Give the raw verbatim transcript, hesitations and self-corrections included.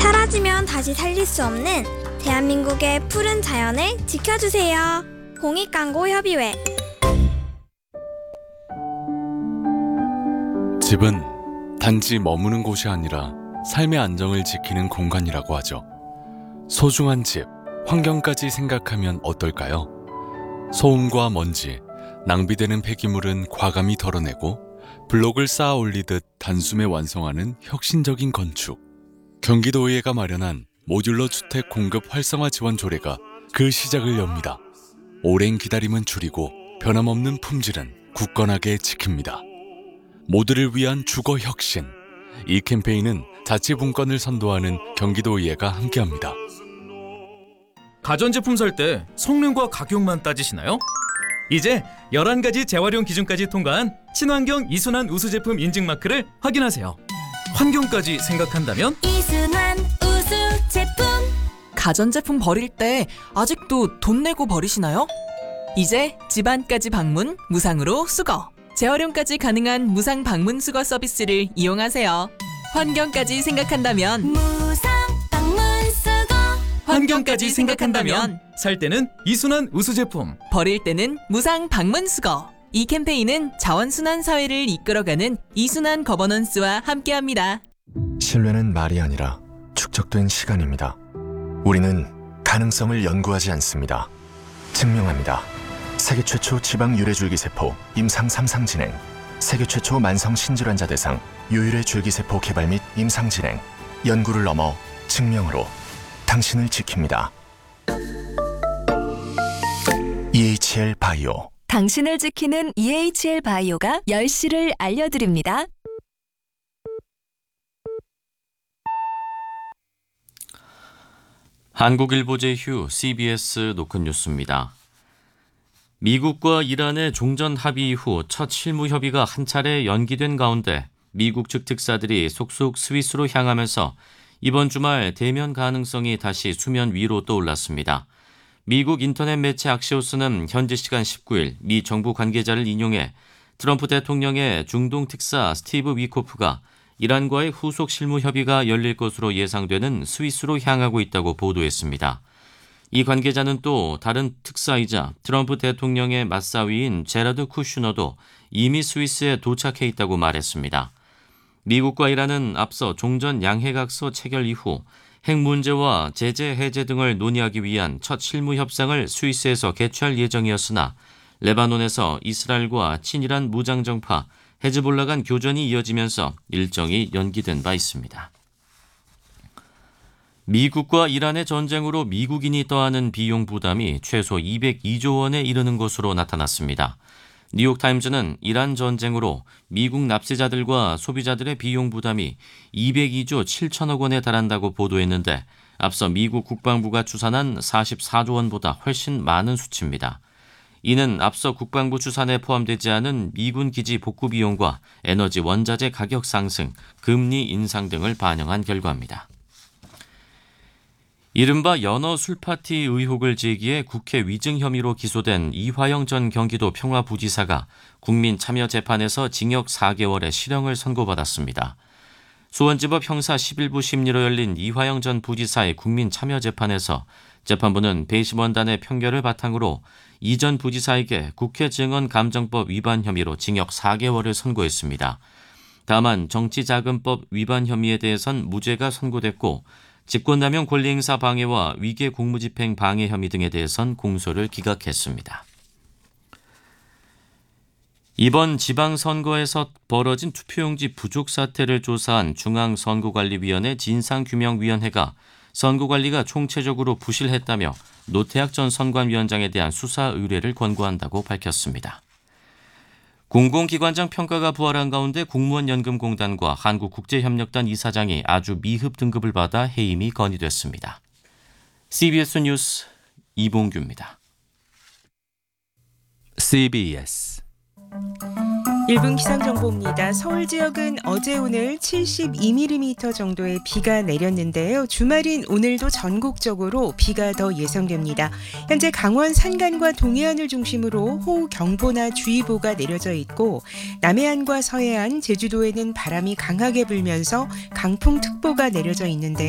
사라지면 다시 살릴 수 없는 대한민국의 푸른 자연을 지켜주세요. 공익광고협의회. 집은 단지 머무는 곳이 아니라 삶의 안정을 지키는 공간이라고 하죠. 소중한 집, 환경까지 생각하면 어떨까요? 소음과 먼지, 낭비되는 폐기물은 과감히 덜어내고 블록을 쌓아 올리듯 단숨에 완성하는 혁신적인 건축. 경기도의회가 마련한 모듈러 주택 공급 활성화 지원 조례가 그 시작을 엽니다. 오랜 기다림은 줄이고 변함없는 품질은 굳건하게 지킵니다. 모두를 위한 주거 혁신. 이 캠페인은 자치분권을 선도하는 경기도의회가 함께합니다. 가전제품 살 때 성능과 가격만 따지시나요? 이제 열한 가지 재활용 기준까지 통과한 친환경 이순환 우수 제품 인증 마크를 확인하세요. 환경까지 생각한다면 이순환 우수 제품. 가전제품 버릴 때 아직도 돈 내고 버리시나요? 이제 집안까지 방문 무상으로 수거. 재활용까지 가능한 무상 방문 수거 서비스를 이용하세요. 환경까지 생각한다면 무상 방문 수거. 환경까지 생각한다면 살 때는 이순환 우수 제품, 버릴 때는 무상 방문 수거. 이 캠페인은 자원순환 사회를 이끌어가는 이순환 거버넌스와 함께합니다. 신뢰는 말이 아니라 축적된 시간입니다. 우리는 가능성을 연구하지 않습니다. 증명합니다. 세계 최초 지방 유래줄기세포 임상 삼 상 진행, 세계 최초 만성 신질환자 대상 유일의 줄기세포 개발 및 임상 진행, 연구를 넘어 증명으로 당신을 지킵니다. 이에이치엘 바이오. 당신을 지키는 이에이치엘 바이오가 열 시를 알려드립니다. 한국일보제 휴 씨비에스 노컷 뉴스입니다. 미국과 이란의 종전 합의 이후 첫 실무 협의가 한 차례 연기된 가운데 미국 측 특사들이 속속 스위스로 향하면서 이번 주말 대면 가능성이 다시 수면 위로 떠올랐습니다. 미국 인터넷 매체 악시오스는 현지 시간 십구 일 미 정부 관계자를 인용해 트럼프 대통령의 중동 특사 스티브 위코프가 이란과의 후속 실무 협의가 열릴 것으로 예상되는 스위스로 향하고 있다고 보도했습니다. 이 관계자는 또 다른 특사이자 트럼프 대통령의 맞사위인 제라드 쿠슈너도 이미 스위스에 도착해 있다고 말했습니다. 미국과 이란은 앞서 종전 양해각서 체결 이후 핵 문제와 제재 해제 등을 논의하기 위한 첫 실무 협상을 스위스에서 개최할 예정이었으나 레바논에서 이스라엘과 친이란 무장정파 헤즈볼라 간 교전이 이어지면서 일정이 연기된 바 있습니다. 미국과 이란의 전쟁으로 미국인이 떠안은 비용 부담이 최소 이백이조 원에 이르는 것으로 나타났습니다. 뉴욕타임즈는 이란 전쟁으로 미국 납세자들과 소비자들의 비용 부담이 이백이조 칠천억 원에 달한다고 보도했는데 앞서 미국 국방부가 추산한 사십사조 원보다 훨씬 많은 수치입니다. 이는 앞서 국방부 추산에 포함되지 않은 미군 기지 복구 비용과 에너지 원자재 가격 상승, 금리 인상 등을 반영한 결과입니다. 이른바 연어 술파티 의혹을 제기해 국회 위증 혐의로 기소된 이화영 전 경기도 평화부지사가 국민참여재판에서 징역 사 개월의 실형을 선고받았습니다. 수원지법 형사 십일 부 심리로 열린 이화영 전 부지사의 국민참여재판에서 재판부는 배심원단의 판결을 바탕으로 이 전 부지사에게 국회 증언감정법 위반 혐의로 징역 사 개월을 선고했습니다. 다만 정치자금법 위반 혐의에 대해선 무죄가 선고됐고 직권남용 권리행사 방해와 위계 공무집행 방해 혐의 등에 대해선 공소를 기각했습니다. 이번 지방선거에서 벌어진 투표용지 부족 사태를 조사한 중앙선거관리위원회 진상규명위원회가 선거관리가 총체적으로 부실했다며 노태학 전 선관위원장에 대한 수사 의뢰를 권고한다고 밝혔습니다. 공공기관장 평가가 부활한 가운데 공무원연금공단과 한국국제협력단 이사장이 아주 미흡 등급을 받아 해임이 건의됐습니다. 씨비에스 뉴스 이봉규입니다. 씨비에스 일 분 기상정보입니다. 서울 지역은 어제 오늘 칠십이 밀리미터 정도의 비가 내렸는데요. 주말인 오늘도 전국적으로 비가 더 예상됩니다. 현재 강원 산간과 동해안을 중심으로 호우경보나 주의보가 내려져 있고 남해안과 서해안, 제주도에는 바람이 강하게 불면서 강풍특보가 내려져 있는데